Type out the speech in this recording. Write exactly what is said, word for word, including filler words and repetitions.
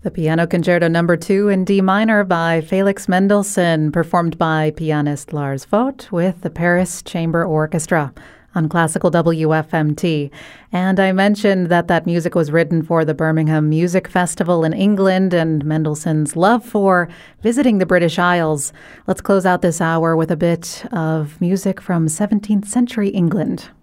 The Piano Concerto Number two in D minor by Felix Mendelssohn, performed by pianist Lars Vogt with the Paris Chamber Orchestra on Classical W F M T. And I mentioned that that music was written for the Birmingham Music Festival in England and Mendelssohn's love for visiting the British Isles. Let's close out this hour with a bit of music from seventeenth century England.